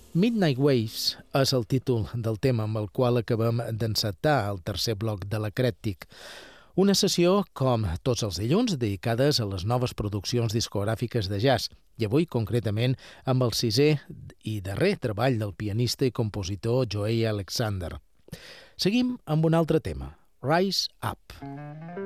Midnight Waves és el títol del tema amb el qual acabem d'encetar el tercer bloc de l'Eclèctic. Una sessió, com tots els dilluns, dedicades a les noves produccions discogràfiques de jazz, i avui concretament amb el sisè i darrer treball del pianista i compositor Joey Alexander. Seguim amb un altre tema, Rise Up.